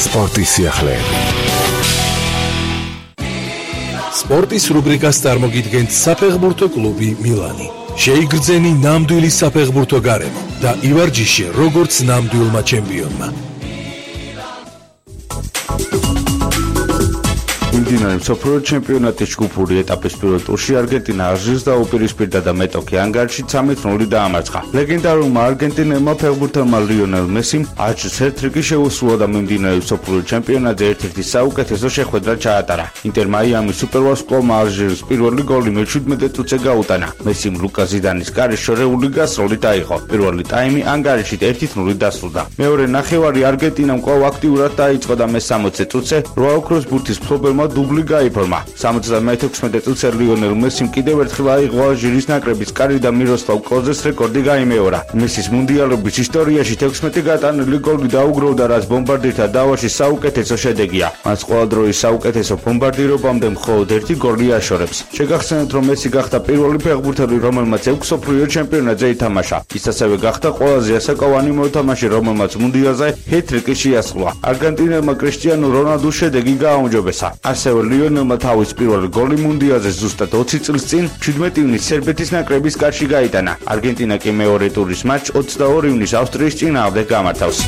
სპორტის სიახლეები. სპორტის რუბრიკას წარმოგიდგენთ საფეხბურთო კლუბი მილანი. შეიგრძენი ნამდვილი საფეხბურთო გარემო და ივარჯიშე როგორც ნამდვილმა ჩემპიონმა. მიმდინარე მსოფლიო ჩემპიონატის ჯგუფური ეტაპის პირველ ტურში არგენტინა ალჟირს დაუპირისპირდა და მეტოქი ანგარიში 3-0 დაამარცხა. ლეგენდარულმა არგენტინელმა ფეხბურთელმა ლიონელ მესიმ ალჟირს ერთ-რიგი შეუსრულა და მიმდინარე მსოფლიო ჩემპიონატზე ერთ-ერთი საუკეთესო შეხვედრა ჩაატარა. ინტერ მაიამის სუპერვარსკვლავმა ალჟირის პირველი გოლი მე-17 წუთზე გაუტანა. მესიმ ლუკა ზიდანის კარის შორეული გასროლით აიღო. პირველი ტაიმი ანგარიშით 1-0 დასრულდა. მეორე ნახევარი არგენტინამ კვლავ აქტიურად დაიწყო და მე-60 წუთზე რვა ოქროს ბურთის მფლობელმა დუბლი გაიფორმა. 76 წუთზე ლიონელ მესიმ კიდევ ერთხელ აიღო ალჟირის ნაკრების კარი და მიროსლავ კლოზეს რეკორდი გაიმეორა. მესის მუნდიალობის ისტორიაში 16 გატანილი გოლი დაუგროვდა, რაც ბომბარდირთა დავაში საუკეთესო შედეგია. მას ყველა დროის საუკეთესო ბომბარდირობამდე მხოლოდ ერთი გოლი აშორებს. შეგახსენებთ, რომ მესი გახდა პირველი ფეხბურთელი, რომელმაც 6 მსოფლიო ჩემპიონატზე ითამაშა. ის ასევე გახდა ყველაზე ასაკოვანი მოთამაშე, რომელმაც მუნდიალზე ჰეტ-ტრიკი შეასრულა. არგენტინელმა კრისტიანო რონალდუს შედეგი გააუმჯობესა. ასევე ლიონელმა თავის პირველი გოლი მუნდიალზე ზუსტად 20 წლის წინ 17 ივნის სერბეთის ნაკრების კარში გაიტანა. არგენტინა კი მეორე ტურის მატჩს 22 ივნის ავსტრიის წინააღმდეგ გამართავს.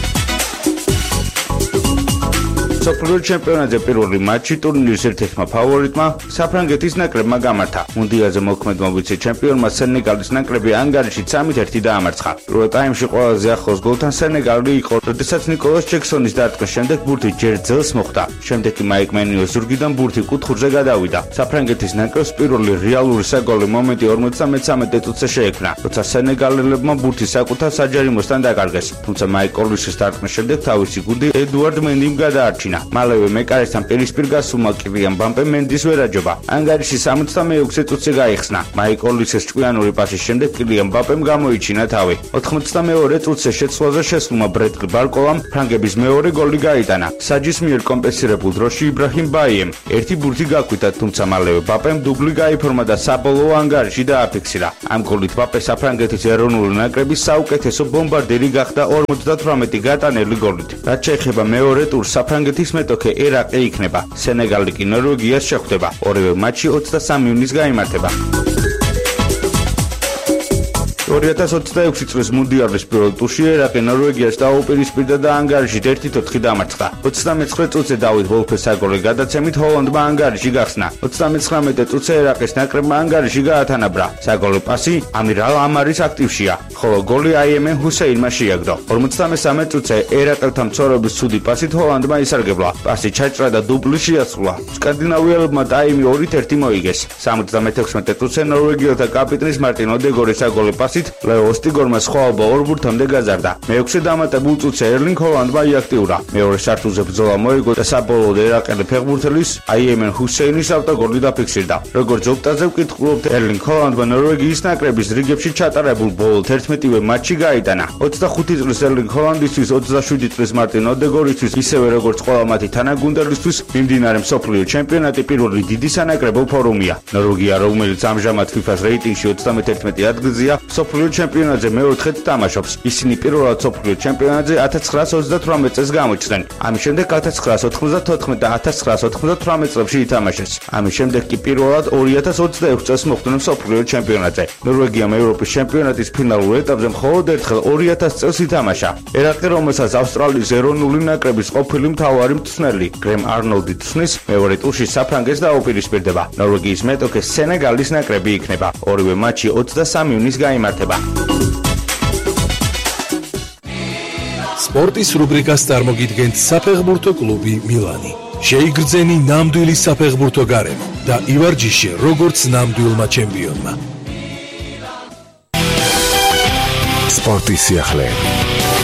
მსოფლიო ჩემპიონატზე პირველი მატჩი ტურნირის ერთ-ერთმა ფავორიტმა საფრანგეთის ნაკრებმა გამართა. მუნდიალზე მოქმედმა ვიცე-ჩემპიონმა სენეგალის ნაკრები ანგარიში 3-1 დაამარცხა. პირველ ტაიმში ყველაზე ახლოს გოლთან სენეგალი იყო, როდესაც ნიკოლას ჯექსონის დარტყმის შემდეგ ბურთი ჯერ ძელს მოხვდა. შემდეგ კი მაიკ მენიოს ზურგიდან ბურთი კუთხურზე გადავიდა. საფრანგეთის ნაკრებს პირველი რეალური საგოლე მომენტი 53 წუთზე შეექმნა, როცა სენეგალებმა ბურთი საკუთარ საჯარიმოსთან დაკარგეს. თუმცა მაიკ ოლისის დარტყმის შემდეგ თავისი გუნდი ედუარდ მენდიმ გადაარჩინა. მალევე მეკარესთან პირისპირ გასულმა კილიან მბაპემ მენდის ვერ აჯობა. ანგარიში 66 წუთზე გაიხსნა. მაიკ ოლისის ჭკვიანური პასის შემდეგ კილიან მბაპემ გამოიჩინა თავი. 92 წუთზე შეცვლაზე შესულმა ბრეტლ ბარკოვამ ფრანგების მეორე გოლი გაიტანა. საჯის მიერ კომპენსირებულ დროში იბრაჰიმ ბაიემ ერთი ბურთი გაკვითა, თუმცა მალევე მბაპემ დუბლი გაიფორმა და საბოლოო ანგარიში დააფიქსირა. ამ გოლით მბაპე საფრანგეთის ეროვნული ნაკრების საუკეთესო ბომბარდირი გახდა 58 გატანილი გოლით. რაც შეეხება მეორე ტურს, საფრანგეთის მეტოქე ერაყი იქნება. სენეგალი კი ნორვეგიას შეხვდება. ორივე მატჩი 23 ივნის გაიმართება. 2026 წლის მუნდიალის პირველ ტურში ერაყი ნორვეგიას დაუპირისპირდა და ანგარიშით 1-4 დამარცხდა. 39 წუთზე დავით ვოლფეს საგოლე გადაცემით ჰოლანდმა ანგარიში გახსნა. 39 წუთზე ერაყის ნაკრებმა ანგარიში გაათანაბრა. საგოლე პასი ამირ ალ-ამარის აქტივშია, ხოლო გოლი აიემენ ჰუსეინმა შეაგდო. 53 წუთზე ერაყელთა მცხოვრების ცუდი პასით ჰოლანდმა ისარგებლა. პასი ჩაჭრა და დუბლი შეასრულა. სკანდინავიელებმა ტაიმი 2-1 მოიგეს. 76 წუთზე ნორვეგიელთა კაპიტნის მარტინ ოდეგორის საგოლე პასი ლეო ოსტიგორმა სხვაობა 2 ბურთამდე გაზარდა. მე-6 დამატებულ წუთზე ერლინგ ჰოლანდმა იაქტიურა. მეორე სართულზე ბრძოლა მოიგო და საბოლოოდ ერაყელი ფეხბურთელის აიემენ ჰუსეინის ავტოგოლი დაფიქსირდა. როგორც ოპტაზე ვკითხულობთ, ერლინგ ჰოლანდმა ნორვეგიის ნაკრების რიგებში ჩატარებულ ბოლო 11-ვე მატჩი გაიტანა. 25 წლის ერლინგ ჰოლანდისთვის, 27 წლის მარტინ ოდეგორისთვის, ისევე როგორც ყველა მათი თანაგუნდელისთვის, მიმდინარე მსოფლიო ჩემპიონატი პირველი დიდი სანაკრებო ფორუმია. ნორვეგია, რომელიც ამჟამად FIFA-ს რეიტინგში 31 ადგილზეა, მსოფლიო ჩემპიონატზე მე-4-ით თამაშობს. ისინი პირველად მსოფლიო ჩემპიონატზე 1938 წელს გამოჩნდნენ. ამის შემდეგ 1994 და 1998 წლებში ითამაშეს. ამის შემდეგ კი პირველად 2026 წელს მოხვდნენ მსოფლიო ჩემპიონატზე. ნორვეგიამ ევროპის ჩემპიონატის ფინალურ ეტაპზე მხოლოდ ერთხელ 2000 წელს ითამაშა. ერაყი, რომელსაც ავსტრალიის ეროვნული ნაკრების ყოფილი მთავარი მწვრთნელი გრემ არნოლდი წვნის, მეორე ტურში საფრანგეთს დაუპირისპირდება. ნორვეგიის მეტოქე სენეგალის ნაკრები იქნება. ორივე მატჩი 23 ივნის გაიმართება. სპორტის რუბრიკას წარმოგიდგენთ საფეხბურთო კლუბი მილანი. შეიგრძენი ნამდვილი საფეხბურთო გარემო და ივარჯიშე როგორც ნამდვილმა ჩემპიონმა. სპორტის სიახლეები.